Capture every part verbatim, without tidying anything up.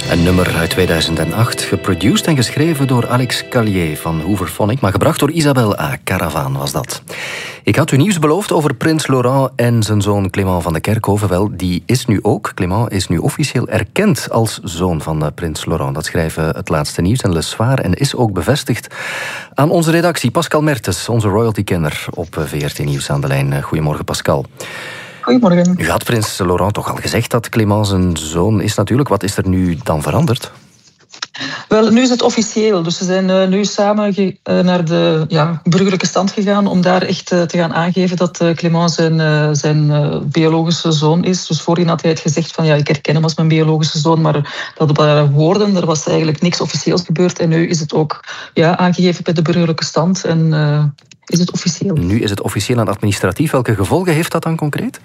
Een nummer uit tweeduizend acht, geproduced en geschreven door Alex Callier van Hooverphonic, maar gebracht door Isabelle A. Caravan was dat. Ik had u nieuws beloofd over prins Laurent en zijn zoon Clément van de Kerkhoven. Wel, die is nu ook, Clément is nu officieel erkend als zoon van uh, prins Laurent. Dat schrijven het laatste nieuws en Le Soir en is ook bevestigd aan onze redactie. Pascal Mertens, onze royalty-kenner op V R T Nieuws aan de lijn. Goedemorgen, Pascal. Goedemorgen. U had prins Laurent toch al gezegd dat Clément zijn zoon is natuurlijk. Wat is er nu dan veranderd? Wel, nu is het officieel. Dus ze zijn uh, nu samen ge- uh, naar de ja, burgerlijke stand gegaan om daar echt uh, te gaan aangeven dat uh, Clément zijn, uh, zijn uh, biologische zoon is. Dus voorheen had hij het gezegd van ja, ik herken hem als mijn biologische zoon, maar dat waren woorden, er was eigenlijk niks officieels gebeurd. En nu is het ook ja, aangegeven bij de burgerlijke stand en uh, is het officieel. Nu is het officieel en administratief. Welke gevolgen heeft dat dan concreet?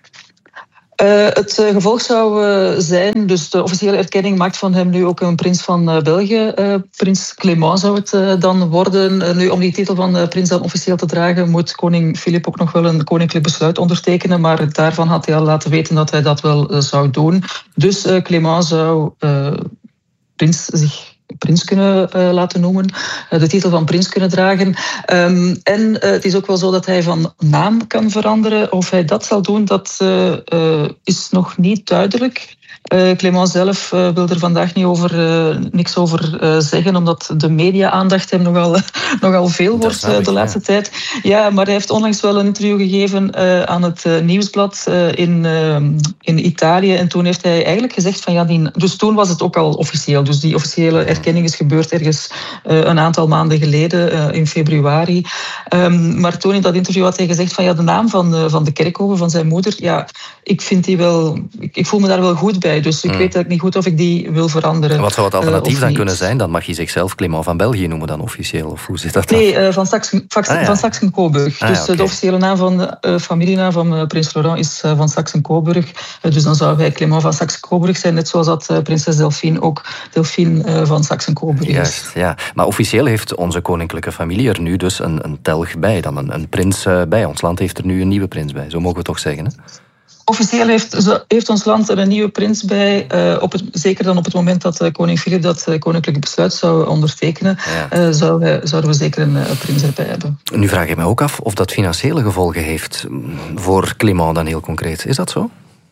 Uh, het uh, gevolg zou uh, zijn, dus de officiële erkenning maakt van hem nu ook een prins van uh, België. Uh, prins Clément zou het uh, dan worden. Uh, nu, om die titel van uh, prins dan officieel te dragen, moet koning Filip ook nog wel een koninklijk besluit ondertekenen, maar daarvan had hij al laten weten dat hij dat wel uh, zou doen. Dus uh, Clément zou uh, prins zich... prins kunnen uh, laten noemen, uh, de titel van prins kunnen dragen. Um, en uh, het is ook wel zo dat hij van naam kan veranderen. Of hij dat zal doen, dat uh, uh, is nog niet duidelijk. Uh, Clément zelf uh, wil er vandaag niet over, uh, niks over uh, zeggen, omdat de media-aandacht hem nogal, nogal veel wordt uh, de ik, laatste ja. tijd. Ja, maar hij heeft onlangs wel een interview gegeven uh, aan het uh, Nieuwsblad uh, in, uh, in Italië. En toen heeft hij eigenlijk gezegd van ja, die, dus toen was het ook al officieel. Dus die officiële erkenning is gebeurd ergens uh, een aantal maanden geleden, uh, in februari. Um, maar toen in dat interview had hij gezegd van ja, de naam van, uh, van de Kerkhoven, van zijn moeder, ja, ik vind die wel, ik, ik voel me daar wel goed bij. Dus ik hmm. weet eigenlijk niet goed of ik die wil veranderen. Wat zou het alternatief uh, dan niet. kunnen zijn? Dan mag je zichzelf Clément van België noemen dan officieel? Of hoe zit dat dan? Nee, uh, van, Saxen, ah, ja. van Saxen-Coburg. Ah, dus ja, okay. de officiële naam van de uh, familienaam van uh, prins Laurent is uh, van Saxen-Coburg. Uh, dus dan zou hij Clément van Saxen-Coburg zijn, net zoals dat uh, prinses Delphine ook Delphine uh, van Saxen-Coburg is. Juist, ja. Maar officieel heeft onze koninklijke familie er nu dus een, een telg bij, dan een, een prins uh, bij. Ons land heeft er nu een nieuwe prins bij, zo mogen we toch zeggen, hè? Officieel heeft, heeft ons land er een nieuwe prins bij, uh, op het, zeker dan op het moment dat uh, koning Filip dat uh, koninklijk besluit zou ondertekenen, ja. uh, zouden, we, zouden we zeker een uh, prins erbij hebben. Nu vraag ik me ook af of dat financiële gevolgen heeft voor Clément dan heel concreet. Is dat zo?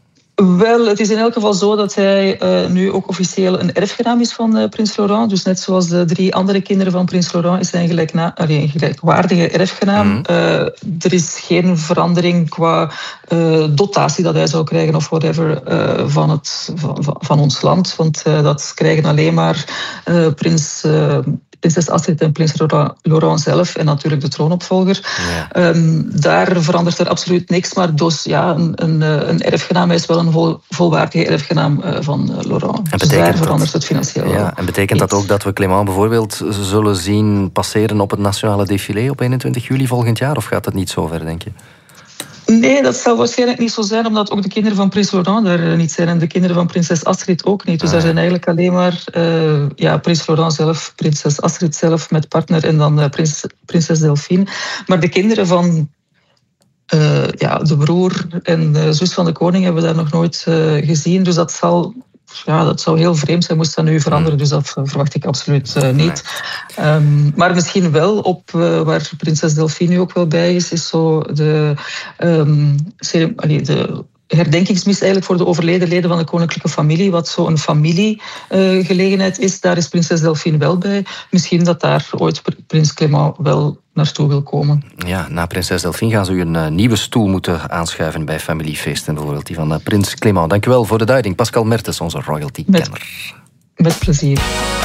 Wel, het is in elk geval zo dat hij uh, nu ook officieel een erfgenaam is van uh, prins Laurent. Dus net zoals de drie andere kinderen van prins Laurent is hij een, gelijkna, allee, een gelijkwaardige erfgenaam. Mm. Uh, er is geen verandering qua uh, dotatie dat hij zou krijgen of whatever uh, van, het, van, van ons land. Want uh, dat krijgen alleen maar uh, prins... Uh, prinses Astrid en prins Laurent zelf en natuurlijk de troonopvolger. Ja. Um, daar verandert er absoluut niks, maar dus ja, een, een, een erfgenaam is wel een vol, volwaardige erfgenaam uh, van uh, Laurent. En dus daar verandert het financieel ja, En betekent dat ook dat we Clément bijvoorbeeld zullen zien passeren op het nationale défilé op eenentwintig juli volgend jaar? Of gaat dat niet zo ver, denk je? Nee, dat zal waarschijnlijk niet zo zijn, omdat ook de kinderen van prins Laurent daar niet zijn en de kinderen van prinses Astrid ook niet. Dus ah, ja. er zijn eigenlijk alleen maar uh, ja, prins Laurent zelf, prinses Astrid zelf met partner en dan uh, prins, prinses Delphine. Maar de kinderen van uh, ja, de broer en de zus van de koning hebben we daar nog nooit uh, gezien. Dus dat zal... Ja, dat zou heel vreemd zijn, moest dat nu veranderen. Dus dat verwacht ik absoluut uh, niet. Um, maar misschien wel, op uh, waar prinses Delphine nu ook wel bij is, is zo de... Um, cere- allee, de herdenkingsmis eigenlijk voor de overleden leden van de koninklijke familie, wat zo'n familiegelegenheid uh, is. Daar is prinses Delphine wel bij. Misschien dat daar ooit prins Clément wel naartoe wil komen. Ja, na prinses Delphine gaan ze u een uh, nieuwe stoel moeten aanschuiven bij familiefeesten, bijvoorbeeld die van uh, prins Clément. Dank u wel voor de duiding. Pascal Mertens, onze royalty-kenner. Met, met plezier.